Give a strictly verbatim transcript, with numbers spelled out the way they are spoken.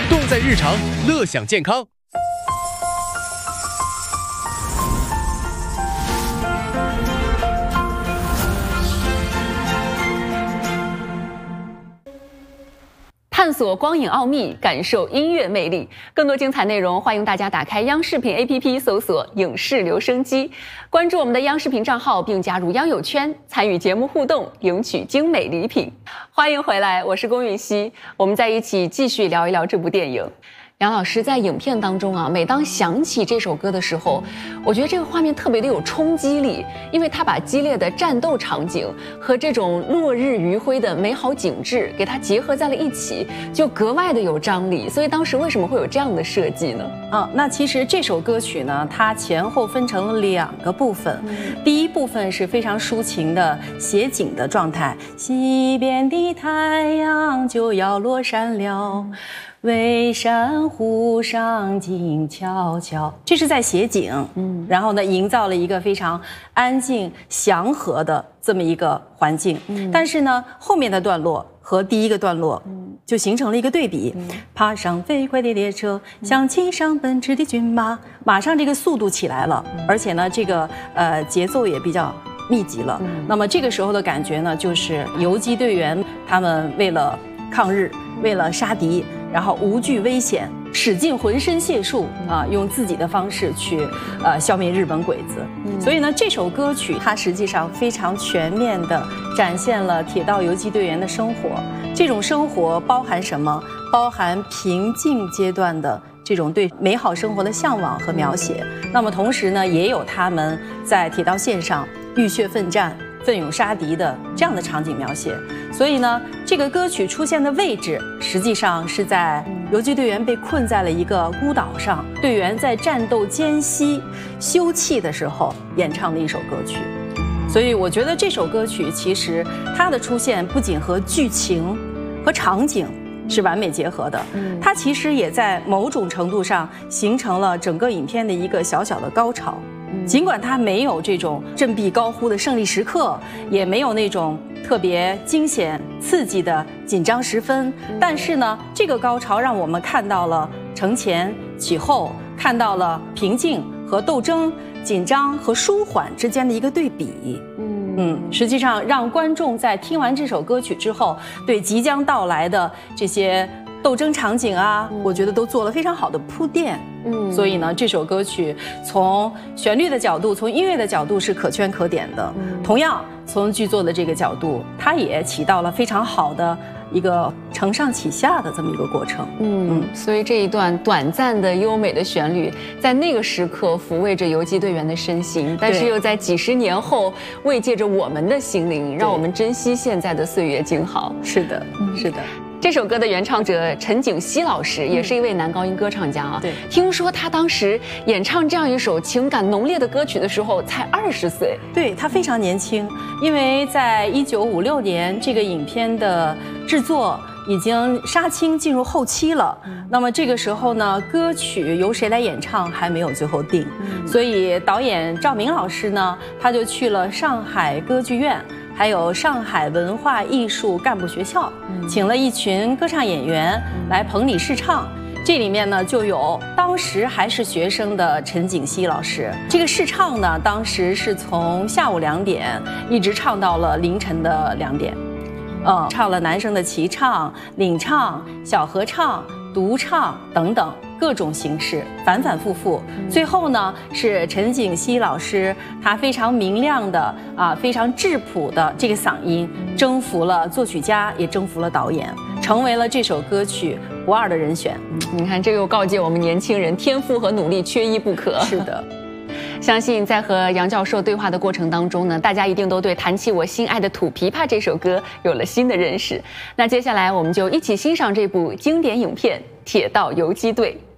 动在日常，乐享健康。 探索光影奥秘，感受音乐魅力。更多精彩内容，欢迎大家打开央视频 A P P， 搜索“影视留声机”，关注我们的央视频账号，并加入央友圈，参与节目互动，领取精美礼品。欢迎回来，我是龚允熙，我们在一起继续聊一聊这部电影。梁老师在影片当中啊，每当想起这首歌的时候，我觉得这个画面特别的有冲击力，因为它把激烈的战斗场景和这种落日余晖的美好景致给它结合在了一起，就格外的有张力。所以当时为什么会有这样的设计呢？ 啊，那其实这首歌曲呢，它前后分成了两个部分。嗯、第一部分是非常抒情的写景的状态，西边的太阳就要落山了。巍山湖上静悄悄，这是在写景，嗯，然后呢，营造了一个非常安静祥和的这么一个环境。嗯、但是呢，后面的段落和第一个段落，嗯，就形成了一个对比。嗯、爬上飞快的列车，像骑上奔驰的骏马，马上这个速度起来了，嗯、而且呢，这个呃节奏也比较密集了。嗯、那么这个时候的感觉呢，就是游击队员他们为了抗日，为了杀敌。然后无惧危险，使尽浑身解数啊，用自己的方式去呃消灭日本鬼子。嗯、所以呢，这首歌曲它实际上非常全面地展现了铁道游击队员的生活。这种生活包含什么？包含平静阶段的这种对美好生活的向往和描写。那么同时呢，也有他们在铁道线上浴血奋战、奋勇杀敌的这样的场景描写。所以呢，这个歌曲出现的位置实际上是在游击队员被困在了一个孤岛上，队员在战斗间隙休憩的时候演唱的一首歌曲。所以我觉得这首歌曲其实它的出现不仅和剧情和场景是完美结合的，它其实也在某种程度上形成了整个影片的一个小小的高潮。尽管它没有这种振臂高呼的胜利时刻，也没有那种特别惊险刺激的紧张时分，但是呢，这个高潮让我们看到了承前启后，看到了平静和斗争、紧张和舒缓之间的一个对比。嗯嗯，实际上让观众在听完这首歌曲之后，对即将到来的这些斗争场景啊，嗯、我觉得都做了非常好的铺垫。嗯，所以呢，这首歌曲从旋律的角度，从音乐的角度是可圈可点的。嗯、同样，从剧作的这个角度，它也起到了非常好的一个承上启下的这么一个过程。 嗯，嗯所以这一段短暂的优美的旋律，在那个时刻抚慰着游击队员的身心，但是又在几十年后慰藉着我们的心灵，让我们珍惜现在的岁月静好。 是的，嗯、是的。 这首歌的原唱者陈景熙老师也是一位男高音歌唱家啊。 对， 听说他当时演唱这样一首情感浓烈的歌曲的时候才二十岁。 对，他非常年轻，因为在一九五六年这个影片的制作已经杀青进入后期了。嗯、那么这个时候呢，歌曲由谁来演唱还没有最后定。嗯、所以导演赵明老师呢，他就去了上海歌剧院。还有上海文化艺术干部学校，请了一群歌唱演员来棚里试唱。这里面呢，就有当时还是学生的陈景熙老师。这个试唱呢，当时是从下午两点一直唱到了凌晨的两点，嗯，唱了男生的齐唱、领唱、小合唱、独唱等等。各种形式反反复复，最后呢是陈景熙老师，他非常明亮的啊，非常质朴的这个嗓音，征服了作曲家，也征服了导演，成为了这首歌曲不二的人选。 你看，这又告诫我们年轻人，天赋和努力缺一不可。 是的。 相信在和杨教授对话的过程当中呢，大家一定都对弹起我心爱的土琵琶这首歌有了新的认识。那接下来我们就一起欣赏这部经典影片《铁道游击队》。